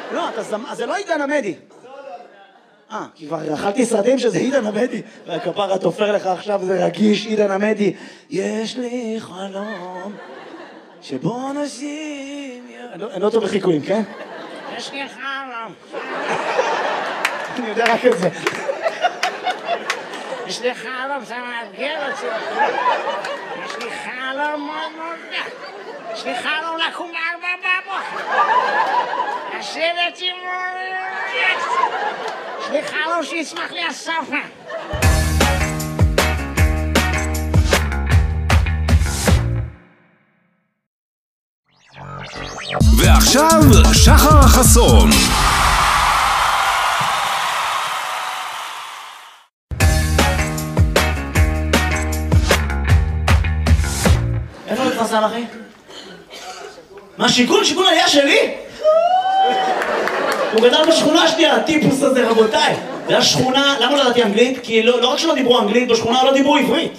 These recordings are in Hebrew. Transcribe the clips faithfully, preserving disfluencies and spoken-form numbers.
לא, זה לא עידן עמדי. אה, כי כבר אכלתי סרטים שזה עידן עמדי, והכפרה תופר לך עכשיו, זה רגיש, עידן עמדי. יש לי חלום, שבו נשים... אני לא טוב בחיקויים, כן? יש לי חלום. אני יודע רק את זה. יש לי חלום, זה מאתגר אותי. יש לי חלום מאוד מאוד גדול. יש לי חלום לקום בארבע בבוקר. לשבת עם... יש לי חלום שיצמח לי הסופה. ועכשיו שחר חסון. איפה הוא התפרסם, אחי? מה, שיכון? שיכון עלייה שלי? הוא גדל בשכונה שלי, הטיפוס הזה, רבותיי. זה היה שכונה, למה לא ידעתי אנגלית? כי לא רק שלא דיברו אנגלית, בשכונה לא דיברו עברית.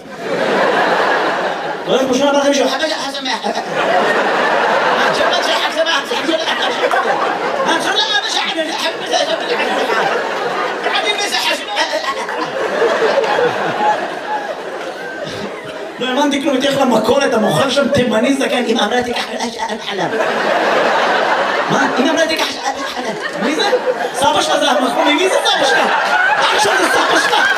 לא יודעת, בשכונה בא לכם מישהו, חכה שחק שמח. שבת שחק שמח, שחק שמח. מה, שחק למה בשחק? חק בזה, שחק שמח. תעדים בזה חשמח. לא האמנתי כלום, תלך למכולת, המוכר שם תימני זקן, אמא אמרה תיקח חלב. מה? אמא אמרה תיקח חלב. מי זה? סבא שלך זה המחמומי, מי זה סבא שלך? אח שלך זה סבא שלך.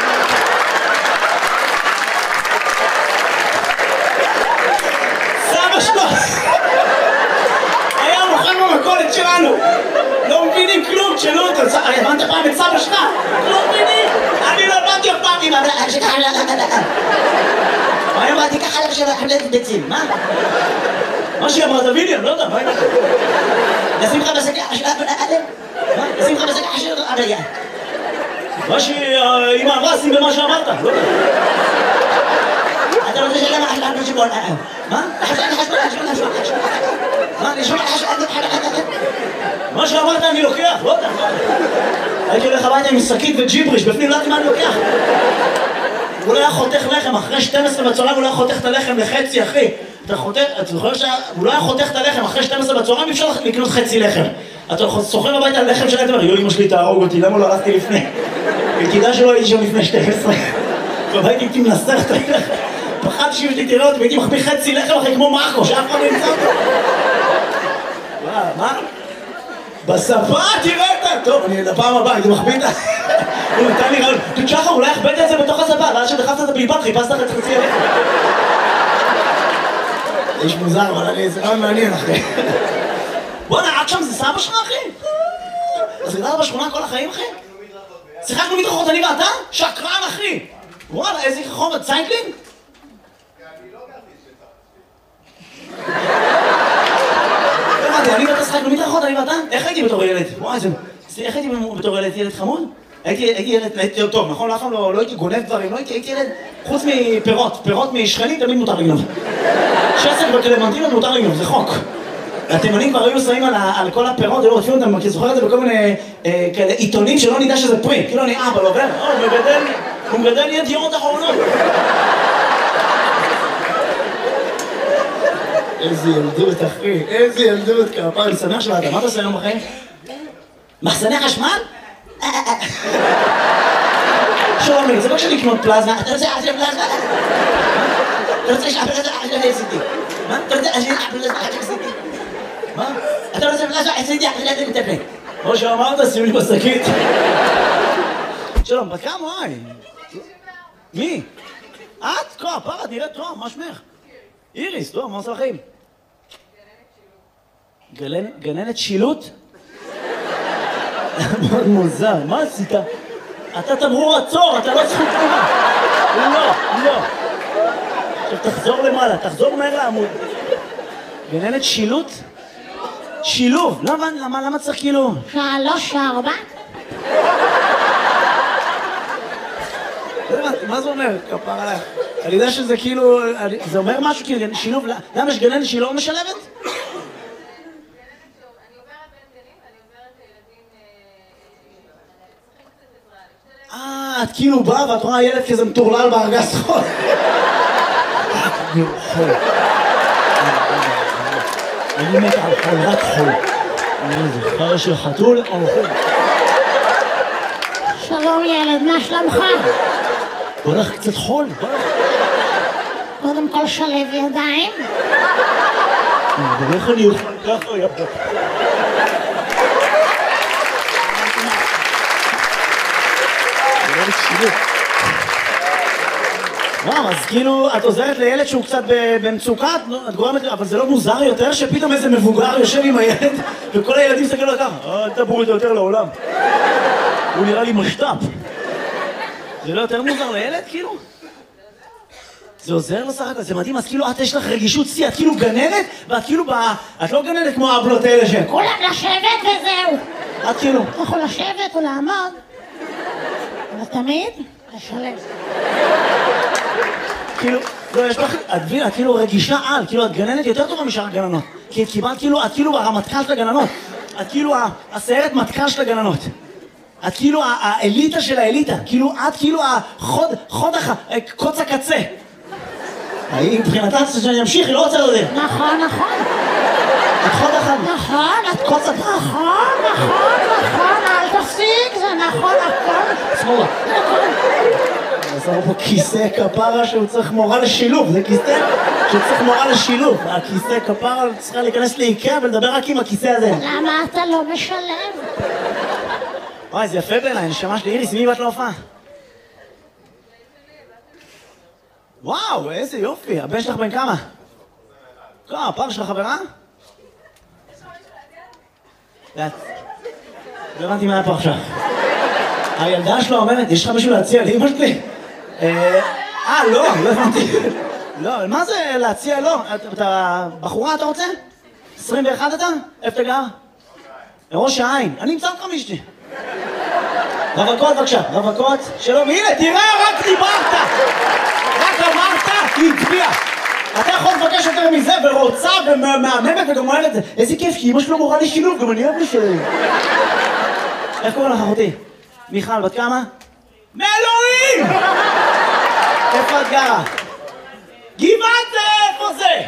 סבא שלך. היה מוכר במכולת שלנו. לא מבינים כלום, תשאלו אותו. הבנת פעם את סבא שלך? לא מבינים. אני לא הבנתי אף פעם, אמא אמרה תיקח חלב. מה אמרתי ככה לך של חלטת ביצים, מה? מה שהיא אמרה, תביא לי, אני לא יודע, מה היא אמרת? נשים לך בשקע חשב עליהם? מה? נשים לך בשקע חשב עליהם? מה שהיא אמרה, שים במה שאמרת, לא יודע. אתה רוצה שלמה חשב עליהם שבועל עליהם? מה? חשב עליהם חשב עליהם חשב עליהם מה? נשמע חשב עליהם? מה שאמרת אני לוקח, לא יודע. הייתי הולך הביתה עם שקית וג'יבריש, בפנים לא יודעת מה אני לוקח. הוא לא היה חותך לחם, אחרי שתים עשרה בצהריים הוא לא היה חותך את הלחם לחצי, אחי. אתה חותך, אתה זוכר שהוא לא היה חותך את הלחם, אחרי שתים עשרה בצהריים אי אפשר לקנות חצי לחם. אתה סוחר הביתה על לחם שלהם, אתה אומר, יו, אמא שלי תהרוג אותי, למה לא הלכתי לפני? וכדאי שלא הייתי שם לפני שתים עשרה. והייתי הייתי מנסח את הלחם. פחדתי שאם שלי תראה אותי, והייתי מחביא חצי לחם אחרי כמו מרקו, שאף אחד לא ימצא אותו. מה? בשפה תראה את טוב, אני לפעם הבאה, הייתי מחביא את ה... הוא נתן לי רעיון, שחר, אולי הכבדת את זה בתוך השפה, ואז שדחפת את הבלבד, חיפשת לך את חצי הלחם. זה איש מוזר, אבל אני, זה רעיון מעניין, אחי. בוא'נה, עד שם זה סבא שלך, אחי? אז גדלת בשכונה כל החיים, אחי? שיחקנו מדרכות, אני ואתה? שקרן, אחי! וואלה, איזה חומר, ציינקלינג? אני לא גרתי שלך. אני ואתה שיחקנו מדרכות, אני ואתה? איך הייתי בתור ילד? וואי, זה... איך הייתי בתור ילד? ילד חמוד? הייתי ילד, הייתי טוב, נכון? אף פעם לא הייתי גונב דברים, לא הייתי ילד, חוץ מפירות, פירות משכנים תמיד מותר לגנוב. שסק וקלמנטינות מותר לגנוב, זה חוק. התימנים כבר היו שמים על כל הפירות, ולא רודפים אותם, כי זוכר את זה בכל מיני כאלה עיתונים שלא נדע שזה פרי, כאילו אני אבא לא עובר, הוא מגדל ידיעות אחרונות. איזה ילדות, אחי, איזה ילדות, כפר, אני שמח שבאת, מה אתה עושה היום בחיים? מחסני חשמל? שומי, זה לא שאני לקנות פלזמה, אתה רוצה לעשות פלזמה? אתה רוצה לשאפר את זה אחרי עשיתי? מה? אתה רוצה לעשות פלזמה אחרי עשיתי? מה? אתה רוצה פלזמה עשיתי אחרי עשיתי מטפל? כמו שאמרת, שים לי בשקית. שלום, בת כמה, וואי? מי? את? כה, פרה, נראית טוב, מה שמך? איריס, טוב, מה עושה לכם? גננת שילוט? מאוד מוזר, מה עשית? אתה תמרור עצור, אתה לא זכות תנועה. לא, לא. עכשיו תחזור למעלה, תחזור מהר לעמוד. גננת שילוט? שילוב. למה, למה צריך כאילו? שלוש, ארבע. מה זה אומר? כפר עליך. אני יודע שזה כאילו, זה אומר משהו כאילו, שילוב, למה יש גננת שהיא לא משלבת? אה, את כאילו באה ואת רואה ילד כזה מטורלל בארגז חול. אני חול. אני מת על חול, רק חול. אני לא זוכר. חרא של חתול, אורחים. שלום ילד, מה שלומך? בוא נלך קצת חול, בוא נלך. קודם כל שלב ידיים. ואיך אני אוכל ככה, יפה. וואו, אז כאילו, את עוזרת לילד שהוא קצת במצוקה, את גורמת, אבל זה לא מוזר יותר שפתאום איזה מבוגר יושב עם הילד וכל הילדים מסתכלים לו ככה, אל תבואו איתו יותר לעולם. הוא נראה לי משת"פ. זה לא יותר מוזר לילד, כאילו? זה עוזר לו סך הכל, זה מדהים, אז כאילו את יש לך רגישות שיא, את כאילו גננת, ואת כאילו ב... את לא גננת כמו האבלות האלה שהם. כולם לשבת וזהו. את כאילו... אתה יכול לשבת או לעמוד, אבל תמיד לשלב. כאילו, לא, יש לך... את מבינה, את כאילו רגישה על, כאילו את גננת יותר טובה משאר הגננות. כי את קיבלת כאילו, את כאילו הרמטכ"ל של הגננות. את כאילו הסיירת מטכ"ל של הגננות. את כאילו האליטה של האליטה. כאילו, את כאילו החוד, חוד הח... קוץ הקצה. היא מבחינתה שאני אמשיך, היא לא רוצה לדעת. נכון, נכון. את חוד אחד. נכון, את קוץ הקצה. נכון, נכון, נכון, אל תפסיק, זה נכון, הכל. שמאלה. עשינו פה כיסא כפרה שהוא צריך מורה לשילוב, זה כיסא שצריך מורה לשילוב. הכיסא כפרה צריכה להיכנס לאיקאה ולדבר רק עם הכיסא הזה. למה אתה לא משלם? וואי, זה יפה בעיניי, נשמה שלי. איריס, מי באת להופעה? וואו, איזה יופי. הבן שלך בן כמה? כמה, הפעם שלך חברה? לא הבנתי מה היה פה עכשיו. הילדה שלו אומרת, יש לך משהו להציע לאמא שלי? אה, לא, לא הבנתי. לא, מה זה להציע? לא. אתה בחורה, אתה רוצה? עשרים ואחת אתה? איפה אתה גר? ראש העין. אני אמצא אותך מאשתי. רווקות בבקשה, רווקות. שלום, הנה, תראה, רק דיברת. רק אמרת, היא הצביעה. אתה יכול לבקש יותר מזה, ורוצה ומהממת וגם אוהב את זה. איזה כיף, כי אמא שלו מורה לי שילוב, גם אני אוהב לשלם. איך קוראים לך, אחותי? מיכל, בת כמה? מאלוהים! איפה את גרה? גבעת זה, איפה זה?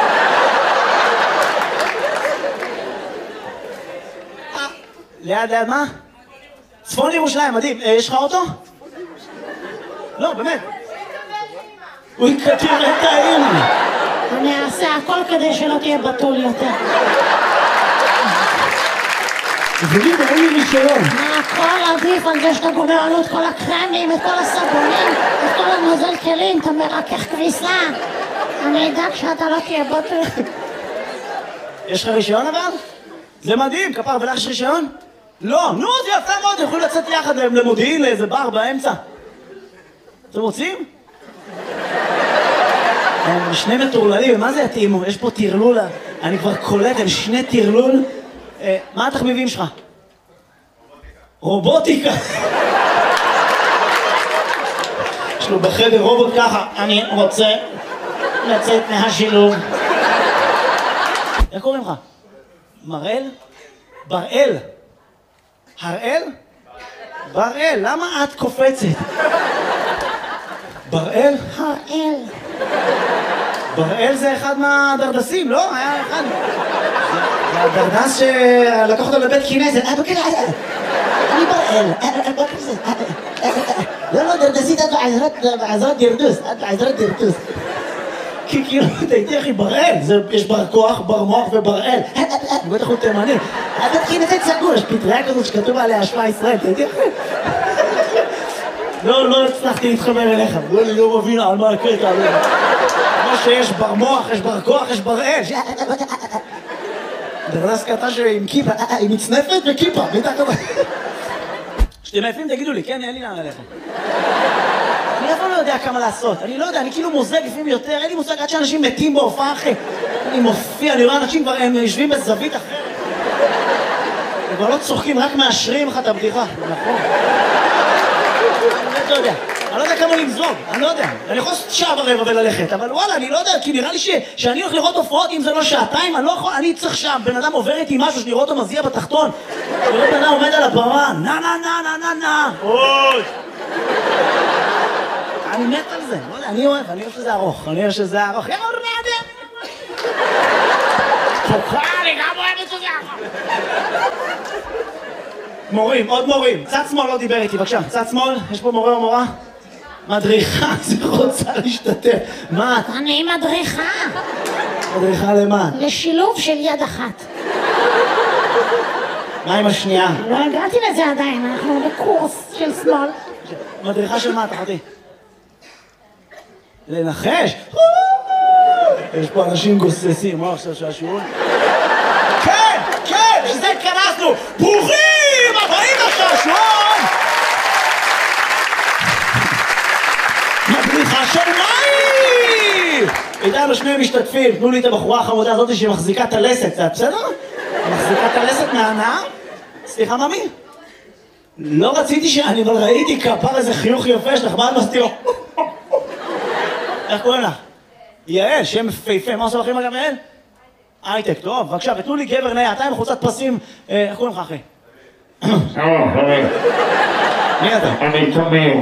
ליד, ליד מה? צפון ירושלים, מדהים. יש לך אוטו? לא, באמת. הוא יקטיר את האמא. אני אעשה הכל כדי שלא תהיה בתול יותר. ולי ואין לי רישיון. מה הכל עדיף על זה שאתה גומר לנו את כל הקרמים, את כל הסבונים, את כל הנוזל כלים, אתה מרכך כביסה. אני אדאג שאתה לא תהיה בתול. יש לך רישיון אבל? זה מדהים, כפר, ולך יש רישיון? לא, נו, זה יפה מאוד, יכולים לצאת יחד למודיעין, לאיזה בר באמצע. אתם רוצים? הם שני מטורללים, מה זה יתאימו? יש פה תרלול, אני כבר קולט, הם שני תרלול. מה התחביבים שלך? רובוטיקה. יש לו בחדר רובוט ככה, אני רוצה לצאת מהשילוב. איך קוראים לך? מראל? בראל. הראל? בראל, למה את קופצת? בראל? הראל. בראל זה אחד מהדרדסים, לא? היה אחד. זה הדרדס שלקח אותו לבית כנסת. אני בראל. לא, לא, דרדסית, את בעזרת דרדוס. את בעזרת דרדוס. כי כאילו, תהייתי אחי, בראל. יש בר כוח, בר מוח ובראל. בטח הוא תימני. הבית כנסת סגור, יש פטריה כזאת שכתוב עליה השפעה ישראל. תהייתי אחי. לא, לא הצלחתי להתחבר אליך. לא, אני לא מבין על מה הקטע. כמו שיש בר מוח, יש בר כוח, יש בראל. דרדס קטן עם כיפה, עם מצנפת וכיפה, ביתה כזה. שאתם עייפים תגידו לי, כן, אין לי לאן ללכת. אני אף פעם לא יודע כמה לעשות, אני לא יודע, אני כאילו מוזג לפעמים יותר, אין לי מושג עד שאנשים מתים בהופעה אחי. אני מופיע, אני רואה אנשים כבר, הם יושבים בזווית אחרת. הם כבר לא צוחקים, רק מאשרים לך את הבדיחה, נכון. אני לא יודע, אני לא יודע כמה למזוג, אני לא יודע. אני יכול לעשות שעה ורבע וללכת, אבל וואלה, אני לא יודע, כי נראה לי שאני הולך לראות הופעות, אם זה לא שעתיים, אני לא יכול, אני צריך שם, בן אדם עובר איתי משהו, שאני רואה אותו מזיע בתחתון, וראה בן אדם עומד על הבמה, נה נה נה נה נה נה, אוי! אני מת על זה, לא יודע, אני אוהב, אני אוהב שזה ארוך, אני אוהב שזה ארוך, יא רעדה! תוקע, אני גם אוהב את שזה ארוך! מורים, עוד מורים. צד שמאל לא דיבר איתי, בבקשה. צד שמאל, יש פה מורה או מורה? מדריכה, זה רוצה להשתתף. מה את? אני מדריכה. מדריכה למה? לשילוב של יד אחת. מה עם השנייה? לא הגעתי לזה עדיין, אנחנו בקורס של שמאל. מדריכה של מה, תחתי? לנחש? יש פה אנשים גוססים, מה עכשיו שהשיעור? כן, כן, שזה התכנסנו! ברוכים הבאים לשעשועון! מדריכה של מים! איתנו שני משתתפים, תנו לי את הבחורה החמודה הזאת שמחזיקה את הלסת, זה בסדר? מחזיקה את הלסת מהנאה? סליחה, ממי? לא רציתי שאני, אבל ראיתי כפר איזה חיוך יפה שלך, מה את מסתיר? איך קוראים לך? יעל, שם מפהפה, מה עושה לכם אגב יעל? הייטק, טוב, בבקשה, ותנו לי גבר נאה, אתה עם חולצת פסים, איך קוראים לך אחי? שלום, חברים. מי אתה? אני תמיר.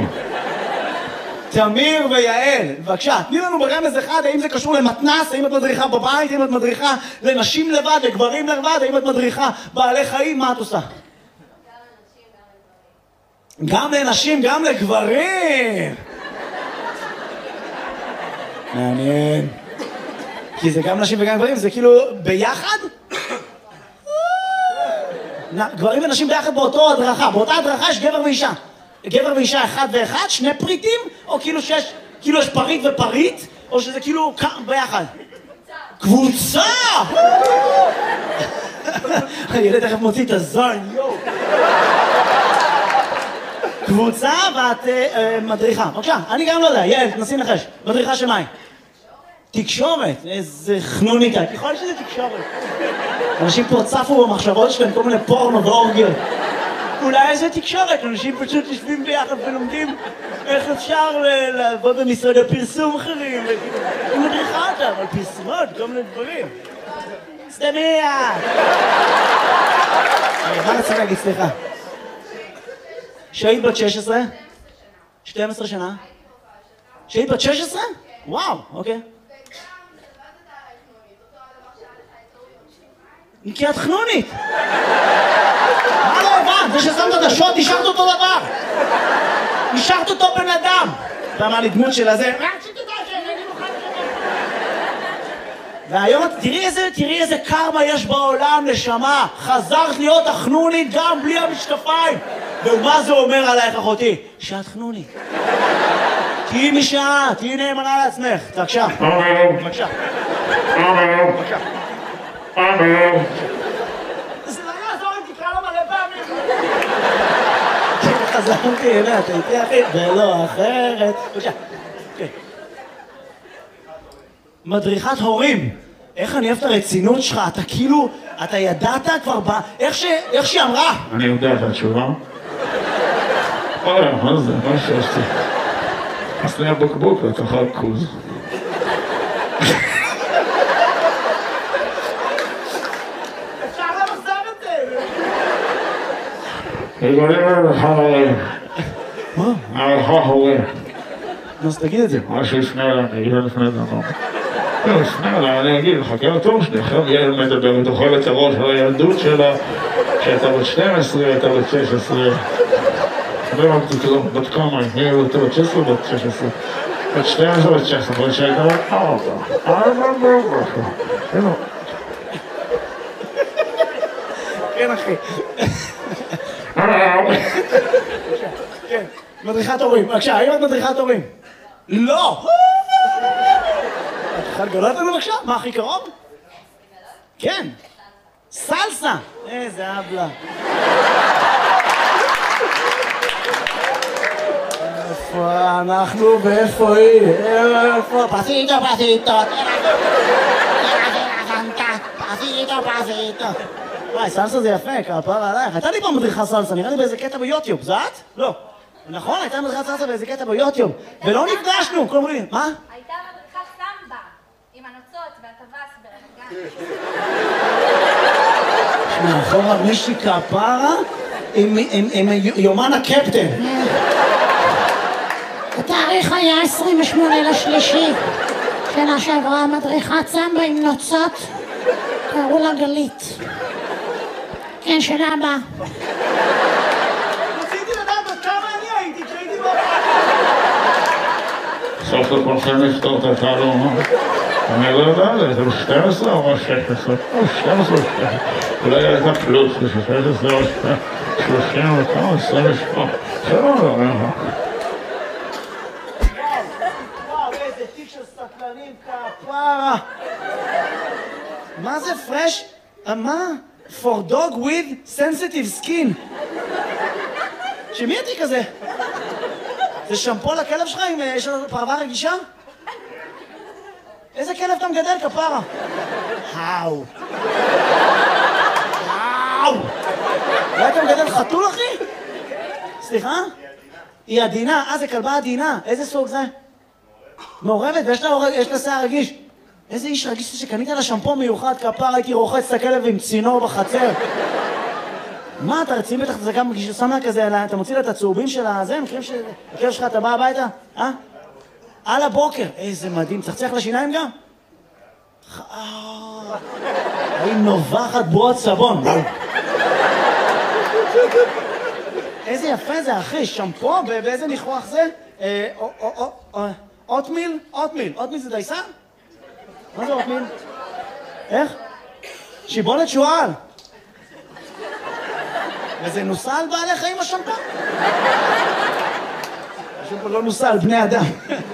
תמיר ויעל, בבקשה, תני לנו ברמז אחד, האם זה קשור למתנ"ס, האם את מדריכה בבית, האם את מדריכה לנשים לבד, לגברים לבד, האם את מדריכה בעלי חיים, מה את עושה? גם לנשים, גם לגברים! מעניין. כי זה גם נשים וגם גברים, זה כאילו ביחד? גברים ונשים ביחד באותו הדרכה, באותה הדרכה יש גבר ואישה. גבר ואישה אחד ואחד, שני פריטים, או כאילו שיש, כאילו יש פריט ופריט, או שזה כאילו ביחד? קבוצה! הילד תכף מוציא את הזין, יואו. קבוצה ואת מדריכה. בבקשה, אני גם לא יודע, יעל, תנסי לנחש. מדריכה של מים. תקשורת, איזה חנוניקה, ככל שזה תקשורת. אנשים פה צפו במחשבות שלהם, כל מיני פורנו ואורגיות. אולי איזה תקשורת, אנשים פשוט יושבים ביחד ולומדים איך אפשר לעבוד במשרדי פרסום אחרים. היא מדריכה אותם על פרסומות, כל מיני דברים. סתמיה! מה רציתי להגיד, סליחה? שהיית בת שש עשרה? שתים עשרה שנה? שהיית בת שש עשרה? וואו, אוקיי. כי את חנונית! מה לא הבנת? זה ששמת את השוט, נשארת אותו דבר! נשארת אותו בן אדם! אתה אמר לי דמות של הזה... והיום, תראי איזה, תראי איזה קרמה יש בעולם, נשמה! חזרת להיות החנונית גם בלי המשקפיים! ומה זה אומר עלייך, אחותי? שאת חנונית. תהיי משעה, תהיי נאמנה לעצמך. בבקשה. בבקשה. בבקשה. זה לא יעזור אם תקרא לו מלא פעמים. חזרתי אליה, אתה איתי אחי, ולא אחרת. בבקשה. מדריכת הורים. איך אני אוהב את הרצינות שלך, אתה כאילו, אתה ידעת כבר ב... איך שהיא אמרה. אני יודע את התשובה. אוי, מה זה? מה שעשתי? עשתי הבקבוק לתוכל כוז. אפשר למחזר את זה! יגולים לך הורים. מה? לך הורים. אז תגיד את זה. מה שיפנה אליי, אני אגיד לפני דבר. לא, יפנה אליי, אני אגיד לך, כן, טוב, שניכם ילד מדבר, ותאכל את הראש על הילדות שלה, שהייתה בת שתים עשרה, הייתה בת שש עשרה. לא אמרתי כלום, בת כמה, היא הייתה בת שש עשרה, בת שש עשרה. בת שתים עשרה, בת שש עשרה, בת שהייתה בת ארבע. ארבע בארבע. כן, אחי. כן, מדריכת הורים. בבקשה, האם את מדריכת הורים? לא! את יכולה לגלות לנו בבקשה? מה הכי קרוב? כן. סלסה! איזה אבלה. איפה אנחנו ואיפה היא? איפה? פסיטו, פסיטו. פסיטו, פסיטו. וואי, סלסה זה יפה, כפר עלייך. הייתה לי פעם מדריכה סלסה, נראה לי באיזה קטע ביוטיוב, זה את? לא. נכון, הייתה מדריכת סלסה באיזה קטע ביוטיוב. ולא נפגשנו, כל אומרים, מה? הייתה מדריכת סמבה, עם הנוצות והטווס ברמת גן. מאחורה מישהי כפרה עם יומן הקפטן. התאריך היה עשרים ושמונה לשלישי. שנה שעברה מדריכת סמבה עם נוצות, קראו לה גלית. כן, שנה הבאה. סוף סוף הולכים לפתור את התעלומה. אני לא יודע, זה שתים עשרה או שש עשרה, או שתים עשרה, אולי הייתה פלוס, זה שש עשרה או שלושים או כמה, עשרים ושמונה, זה לא לא, וואו, איזה תיק של סטלנים כפרה. מה זה פרש? מה? For dog with sensitive skin. שמי התיק הזה? זה שמפו לכלב שלך אם יש לו פרווה רגישה? איזה כלב אתה מגדל כפרה? האו. האו. אולי אתה מגדל חתול אחי? סליחה? היא עדינה. אה, זה כלבה עדינה. איזה סוג זה? מעורבת, ויש לה שיער רגיש. איזה איש רגיש שקנית לה שמפו מיוחד כפרה, הייתי רוחץ את הכלב עם צינור בחצר. מה, אתה רציני בטח, זה גם שם לה כזה, אתה מוציא לה את הצהובים של הזה, מכירים שהכלב שלך, אתה בא הביתה? אה? על הבוקר. איזה מדהים, צחצח לשיניים גם? היא נובחת בועות סבון. איזה יפה זה, אחי, שמפו, באיזה ניחוח זה? אוטמיל? אוטמיל. אוטמיל זה דייסה? מה זה אוטמיל? איך? שיבולת שועל. וזה נוסע על בעלי חיים השמפו? השמפו לא נוסע על בני אדם.